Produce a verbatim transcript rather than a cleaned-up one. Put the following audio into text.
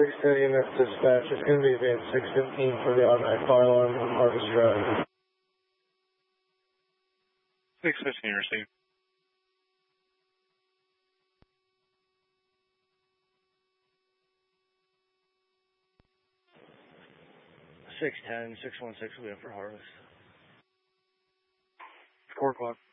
six ten units dispatch. It's going to be van six fifteen for the automatic fire alarm on Harvest Drive. six fifteen received. six ten, six one six will be up for Harvest. four o'clock.